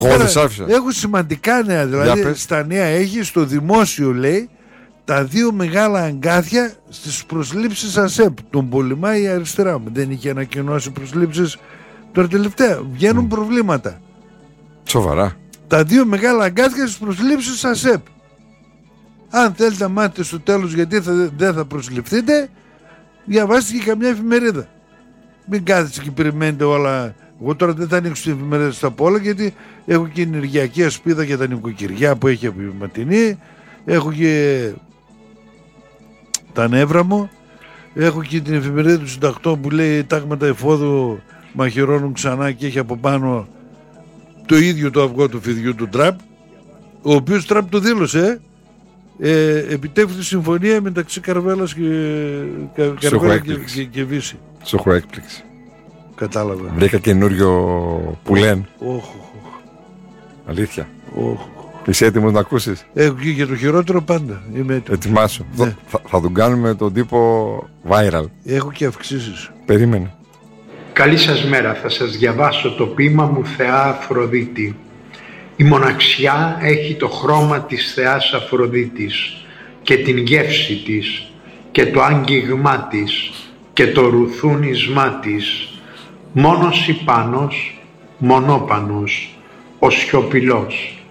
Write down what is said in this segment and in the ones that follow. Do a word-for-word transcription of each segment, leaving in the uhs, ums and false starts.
Έχουν σημαντικά νέα. Δηλαδή στα νέα έχει στο δημόσιο, λέει, τα δύο μεγάλα αγκάθια στις προσλήψεις ΑΣΕΠ. Τον πολυμάει η αριστερά μου. Δεν είχε ανακοινώσει προσλήψεις τώρα τελευταία. Βγαίνουν mm. προβλήματα. Σοβαρά. Τα δύο μεγάλα αγκάθια στις προσλήψεις ΑΣΕΠ. Αν θέλετε να μάθετε στο τέλος γιατί θα, δεν θα προσληφθείτε, διαβάστε και καμιά εφημερίδα. Μην κάθεστε και περιμένετε όλα. Εγώ τώρα δεν θα ανοίξω την εφημερίδα στα πόλα, γιατί έχω και ενεργειακή ασπίδα για τα νοικοκυριά που έχει απογευματινή. Έχω και τα νεύρα μου. Έχω και την εφημερίδα του συντακτών που λέει τάγματα εφόδου μαχαιρώνουν ξανά και έχει από πάνω το ίδιο το αυγό του φιδιού του Τραμπ, ο οποίος Τραμπ το δήλωσε. Ε, επιτεύχθη συμφωνία μεταξύ Καρβέλας και, Καρβέλα και, και, και Βύση. Σου έχω έκπληξη. Κατάλαβα. Βρήκα καινούριο που λένε. Oh, oh, oh. Αλήθεια. Oh, oh. Είσαι έτοιμος να ακούσεις? Έχω και για το χειρότερο πάντα. Είμαι έτοιμος. Ετοιμάσου. Ναι. Θα, θα τον κάνουμε τον τύπο viral. Έχω και αυξήσεις. Περίμενε. Καλή σας μέρα. Θα σας διαβάσω το ποίημα μου Θεά Αφροδίτη. Η μοναξιά έχει το χρώμα της Θεάς Αφροδίτης και την γεύση της και το άγγιγμά της και το ρουθούνισμά της. Μόνος υπάνος, μονόπανος, ο σιωπηλός.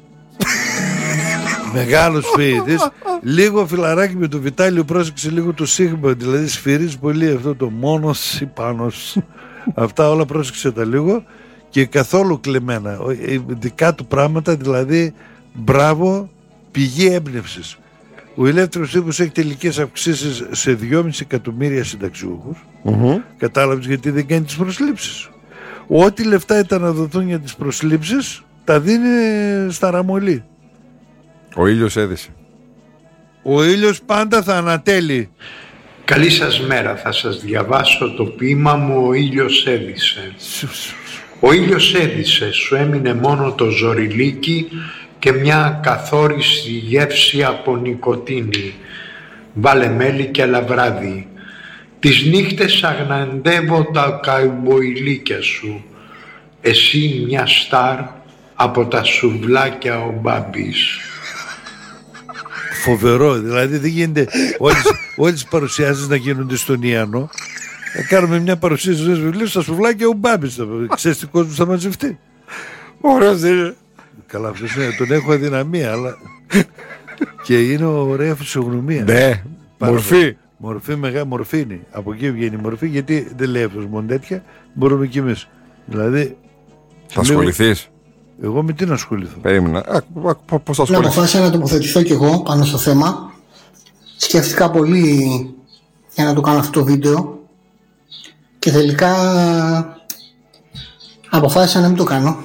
Μεγάλος φοιτητής. Λίγο φιλαράκι με το Βιτάλιο, πρόσεξε λίγο το σίγμα. Δηλαδή σφυρίζει πολύ αυτό το μόνος υπάνος. Αυτά όλα πρόσεξε τα λίγο. Και καθόλου κλεμμένα. Δικά του πράγματα, δηλαδή μπράβο, πηγή έμπνευσης. Ο ελεύθερος τύπος έχει τελικές αυξήσεις σε δυόμισι εκατομμύρια συνταξιούχους. Mm-hmm. Κατάλαβες γιατί δεν κάνει τις προσλήψεις. Ό,τι λεφτά ήταν να δοθούν για τις προσλήψεις τα δίνει στα ραμολί. Ο ήλιος έδισε. Ο ήλιος πάντα θα ανατέλει. Καλή σας μέρα. Θα σας διαβάσω το ποίημα μου «Ο ήλιος έδισε». Ο ήλιος έδισε, σου έμεινε μόνο το ζωριλίκι και μια καθόριστη γεύση από νικοτίνη. Βάλε μέλι και λαβράδι. Τις νύχτες αγναντεύω τα καημποϊλίκια σου. Εσύ μια στάρ από τα σουβλάκια ο Μπάμπης. Φοβερό, δηλαδή δεν γίνεται όλες, όλες τις παρουσιάσεις να γίνονται στον Ιαννό. Θα κάνουμε μια παρουσίαση στους βιβλίους στα σουβλάκια ο Μπάμπης. Ξέρεις τι κόσμος θα μαζευτεί. Ωραίος δεν είναι? Καλά, αυτός είναι, τον έχω αδυναμία, αλλά και είναι ωραία φυσιογνωμία. Ναι, μορφή. Μορφή, μεγάλη μορφή είναι. Από εκεί βγαίνει η μορφή, γιατί δεν λέει αυτός μόνο τέτοια. Μπορούμε κι εμείς. Δηλαδή. Θα ασχοληθείς? Εγώ με τι να ασχοληθώ? Περίμενα. Πώς θα ασχοληθείς? Να αποφάσισα να τοποθετηθώ κι εγώ πάνω στο θέμα. Σκέφτηκα πολύ για να το κάνω αυτό το βίντεο. Και τελικά αποφάσισα να μην το κάνω.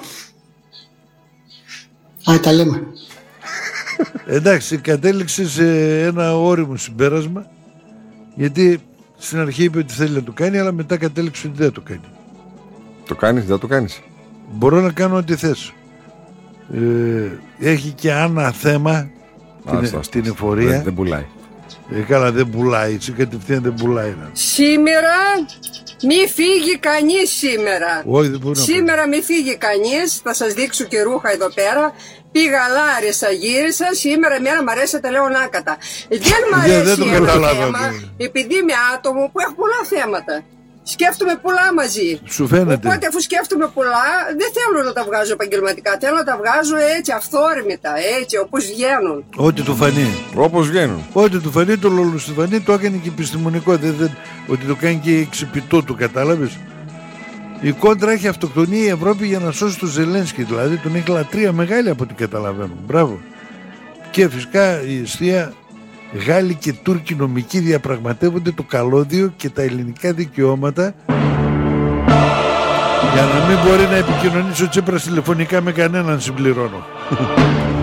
Α, τα λέμε. Εντάξει, κατέληξε σε ένα όριμο συμπέρασμα, γιατί στην αρχή είπε ότι θέλει να το κάνει, αλλά μετά κατέληξε ότι δεν το κάνει. Το κάνεις, δεν το κάνεις? Μπορώ να κάνω ό,τι θες. Ε, έχει και ένα θέμα την, την εφορία. Δεν, δεν πουλάει. Ε, καλά, δεν πουλάει, έτσι κατευθείαν δεν πουλάει. Να. Σήμερα μη φύγει κανείς σήμερα. Όχι, δεν σήμερα μη φύγει κανείς. Θα σας δείξω και ρούχα εδώ πέρα. Πήγα λάρισα, γύρισα. Σήμερα εμένα μου αρέσει τα λέω άκατα. Δεν μ' αρέσει yeah, ένα θέμα, επειδή είμαι άτομο που έχω πολλά θέματα. Σκέφτομαι πολλά μαζί. Σου φαίνεται? Οπότε αφού σκέφτομαι πολλά, δεν θέλω να τα βγάζω επαγγελματικά. Θέλω να τα βγάζω έτσι αυθόρμητα, έτσι όπως βγαίνουν. Ό,τι του φανεί. Όπως βγαίνουν. Ό,τι του φανεί, το λολοστιφανεί, το έκανε και επιστημονικό. Δεν, δεν, ότι το κάνει και ξυπητό του, κατάλαβες. Η κόντρα έχει αυτοκτονεί η Ευρώπη για να σώσει τον Ζελένσκι. Δηλαδή τον έχει λατρεία μεγάλη από ό,τι καταλαβαίνω. Μπράβο. Και φυσικά η αιστεία. Γάλλοι και Τούρκοι νομικοί διαπραγματεύονται το καλώδιο και τα ελληνικά δικαιώματα για να μην μπορεί να επικοινωνήσει ο Τσίπρας τηλεφωνικά με κανέναν, συμπληρώνω.